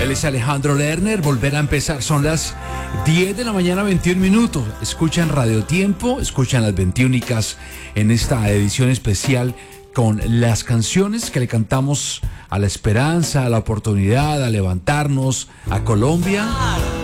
Él es Alejandro Lerner, volver a empezar. Son las 10 de la mañana, 21 minutos. Escuchan Radio Tiempo, escuchan las 21 en esta edición especial con las canciones que le cantamos a la esperanza, a la oportunidad, a levantarnos, a Colombia.